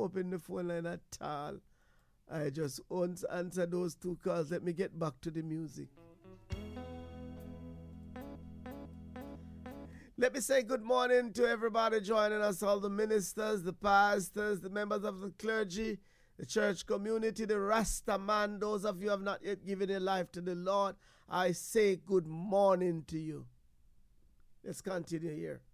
open the phone line at all. I just won't answer those two calls. Let me get back to the music. Let me say good morning to everybody joining us, all the ministers, the pastors, the members of the clergy, the church community, the Rasta man. Those of you who have not yet given your life to the Lord, I say good morning to you. Let's continue here.